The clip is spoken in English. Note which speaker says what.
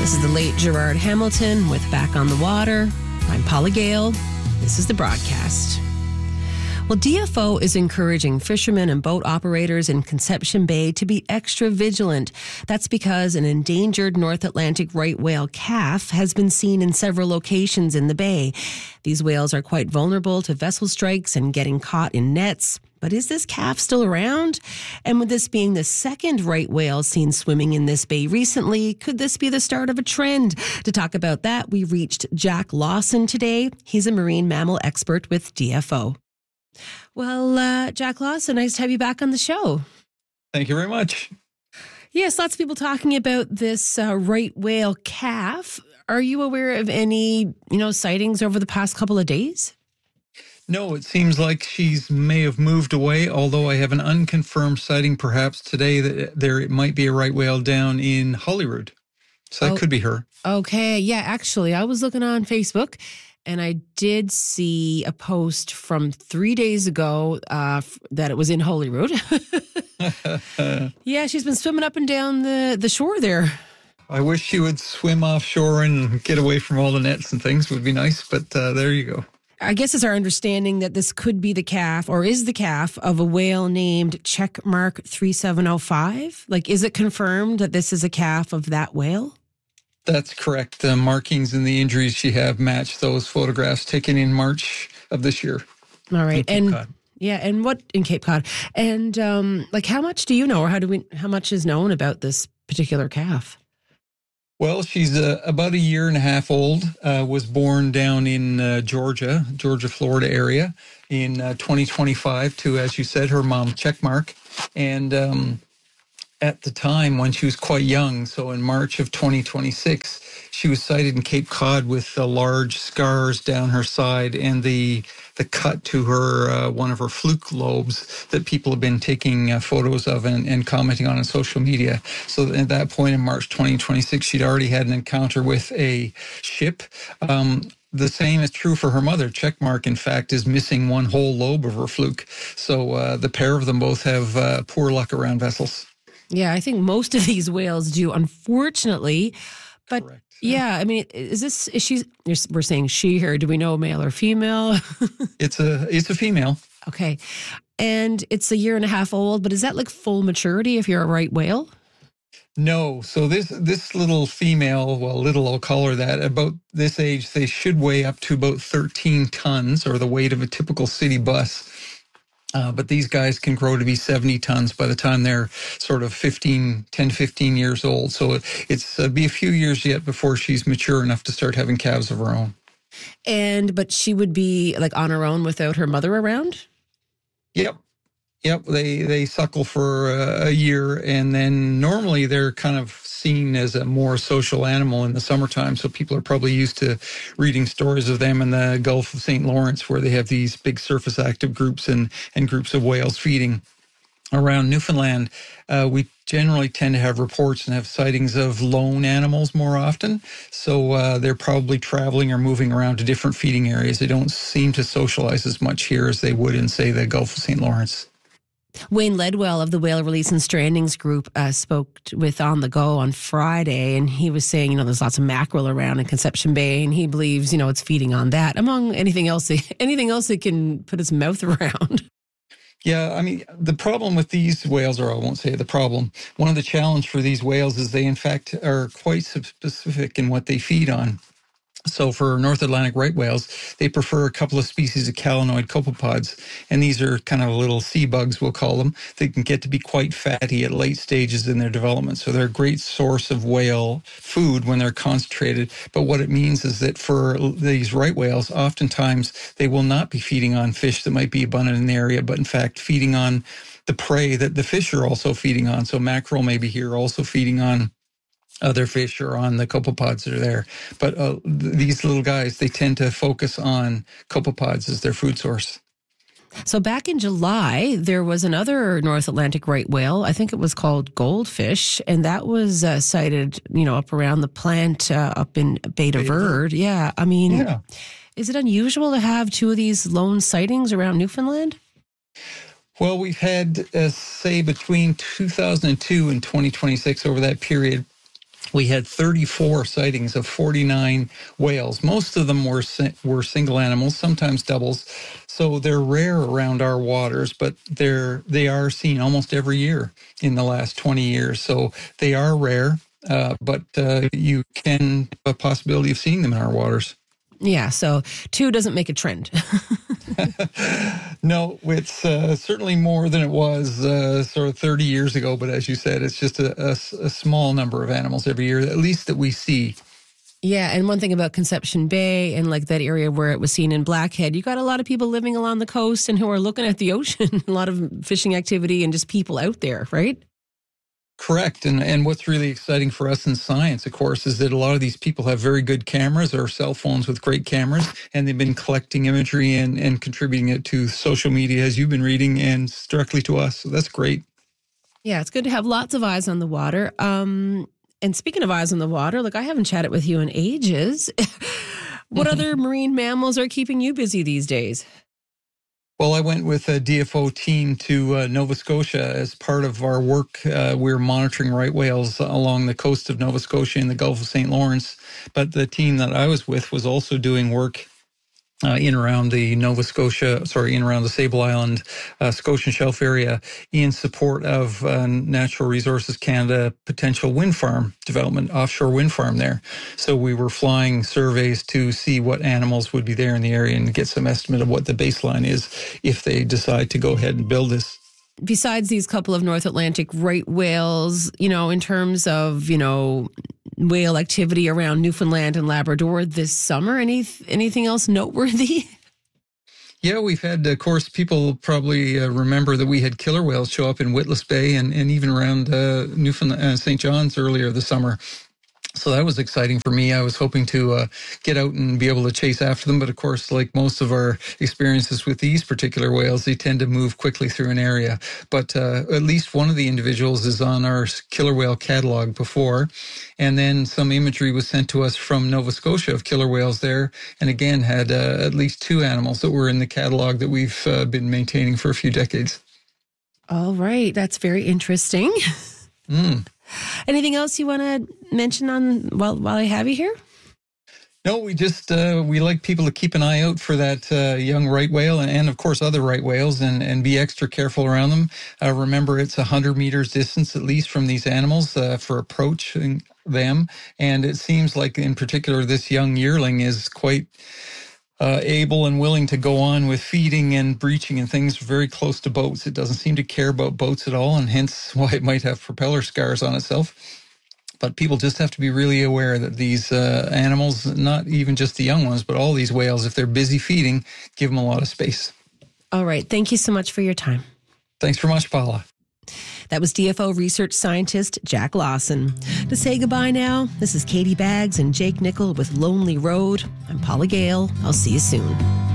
Speaker 1: This is the late Gerard Hamilton with Back on the Water. I'm Paula Gale. This is the broadcast. Well, DFO is encouraging fishermen and boat operators in Conception Bay to be extra vigilant. That's because an endangered North Atlantic right whale calf has been seen in several locations in the bay. These whales are quite vulnerable to vessel strikes and getting caught in nets. But is this calf still around? And with this being the second right whale seen swimming in this bay recently, could this be the start of a trend? To talk about that, we reached Jack Lawson today. He's a marine mammal expert with DFO. Well, Jack Lawson, nice to have you back on the show.
Speaker 2: Thank you very much.
Speaker 1: Yes, lots of people talking about this right whale calf. Are you aware of any, sightings over the past couple of days?
Speaker 2: No, it seems like she's may have moved away, although I have an unconfirmed sighting perhaps today that there might be a right whale down in Holyrood. So that could be her.
Speaker 1: Okay. Yeah, actually, I was looking on Facebook and I did see a post from 3 days ago that it was in Holyrood. Yeah, she's been swimming up and down the shore there.
Speaker 2: I wish she would swim offshore and get away from all the nets and things. It would be nice, but there you go.
Speaker 1: I guess it's our understanding that this could be the calf or is the calf of a whale named Checkmark 3705. Like, is it confirmed that this is a calf of that whale?
Speaker 2: That's correct. The markings and the injuries she have match those photographs taken in March of this year.
Speaker 1: All right. And what in Cape Cod? And how much do you know, or how much is known about this particular calf?
Speaker 2: Well, she's about a year and a half old, was born down in Georgia, Florida area in 2025 to, as you said, her mom, Checkmark. And at the time when she was quite young, so in March of 2026, she was sighted in Cape Cod with large scars down her side and the cut to her, one of her fluke lobes that people have been taking photos of and commenting on social media. So at that point in March 2026, she'd already had an encounter with a ship. The same is true for her mother. Checkmark, in fact, is missing one whole lobe of her fluke. So the pair of them both have poor luck around vessels.
Speaker 1: Yeah, I think most of these whales do, unfortunately. But
Speaker 2: correct.
Speaker 1: Yeah, I mean, we're saying she here. Do we know male or female?
Speaker 2: It's a female.
Speaker 1: Okay. And it's a year and a half old, but is that like full maturity if you're a right whale?
Speaker 2: No. So this little female, I'll call her that, about this age, they should weigh up to about 13 tons or the weight of a typical city bus. But these guys can grow to be 70 tons by the time they're sort of 10 to 15 years old. So it's be a few years yet before she's mature enough to start having calves of her own.
Speaker 1: But she would be like on her own without her mother around?
Speaker 2: Yep. They suckle for a year, and then normally they're kind of seen as a more social animal in the summertime. So people are probably used to reading stories of them in the Gulf of St. Lawrence, where they have these big surface active groups and groups of whales feeding. Around Newfoundland, we generally tend to have reports and have sightings of lone animals more often. So they're probably traveling or moving around to different feeding areas. They don't seem to socialize as much here as they would in, say, the Gulf of St. Lawrence.
Speaker 1: Wayne Ledwell of the Whale Release and Strandings Group spoke with On the Go on Friday, and he was saying, there's lots of mackerel around in Conception Bay, and he believes, it's feeding on that, among anything else it can put its mouth around.
Speaker 2: Yeah, I mean, the problem with these whales, or I won't say the problem, one of the challenge for these whales is they, in fact, are quite specific in what they feed on. So for North Atlantic right whales, they prefer a couple of species of calanoid copepods, and these are kind of little sea bugs, we'll call them. They can get to be quite fatty at late stages in their development, so they're a great source of whale food when they're concentrated. But what it means is that for these right whales, oftentimes they will not be feeding on fish that might be abundant in the area, but in fact feeding on the prey that the fish are also feeding on. So mackerel may be here also feeding on other fish or on the copepods that are there. But these little guys, they tend to focus on copepods as their food source.
Speaker 1: So back in July, there was another North Atlantic right whale. I think it was called goldfish, and that was sighted, up around the plant up in Bay de Verde. Yeah, I mean, Is it unusual to have two of these lone sightings around Newfoundland?
Speaker 2: Well, we've had, say, between 2002 and 2026, over that period, we had 34 sightings of 49 whales. Most of them were single animals, sometimes doubles. So they're rare around our waters, but they are seen almost every year in the last 20 years. So they are rare, but you can have a possibility of seeing them in our waters.
Speaker 1: Yeah, so 2 doesn't make a trend.
Speaker 2: No, it's certainly more than it was sort of 30 years ago. But as you said, it's just a small number of animals every year, at least that we see.
Speaker 1: Yeah, and one thing about Conception Bay and like that area where it was seen in Blackhead, you got a lot of people living along the coast and who are looking at the ocean, a lot of fishing activity and just people out there, right?
Speaker 2: Correct. And what's really exciting for us in science, of course, is that a lot of these people have very good cameras or cell phones with great cameras, and they've been collecting imagery and contributing it to social media, as you've been reading, and directly to us. So that's great.
Speaker 1: Yeah, it's good to have lots of eyes on the water. And speaking of eyes on the water, look, I haven't chatted with you in ages. What other marine mammals are keeping you busy these days?
Speaker 2: Well, I went with a DFO team to Nova Scotia as part of our work. We're monitoring right whales along the coast of Nova Scotia in the Gulf of St. Lawrence. But the team that I was with was also doing work in around the in around the Sable Island, Scotian Shelf area in support of Natural Resources Canada potential wind farm development, offshore wind farm there. So we were flying surveys to see what animals would be there in the area and get some estimate of what the baseline is if they decide to go ahead and build this.
Speaker 1: Besides these couple of North Atlantic right whales, in terms of, whale activity around Newfoundland and Labrador this summer, anything else noteworthy?
Speaker 2: Yeah, we've had, of course, people probably remember that we had killer whales show up in Witless Bay and even around Newfoundland, St. John's earlier this summer. So that was exciting for me. I was hoping to get out and be able to chase after them. But of course, like most of our experiences with these particular whales, they tend to move quickly through an area. But at least one of the individuals is on our killer whale catalog before. And then some imagery was sent to us from Nova Scotia of killer whales there. And again, had at least 2 animals that were in the catalog that we've been maintaining for a few decades.
Speaker 1: All right. That's very interesting. Anything else you want to mention while I have you here?
Speaker 2: No, we just we like people to keep an eye out for that young right whale and of course other right whales and be extra careful around them. Remember, it's 100 meters distance at least from these animals for approaching them, and it seems like in particular this young yearling is quite able and willing to go on with feeding and breaching and things very close to boats. It doesn't seem to care about boats at all, and hence why it might have propeller scars on itself. But people just have to be really aware that these animals, not even just the young ones, but all these whales, if they're busy feeding, give them a lot of space.
Speaker 1: All right. Thank you so much for your time.
Speaker 2: Thanks very much, Paula.
Speaker 1: That was DFO research scientist Jack Lawson. To say goodbye now, this is Katie Baggs and Jake Nickel with Lonely Road. I'm Paula Gale. I'll see you soon.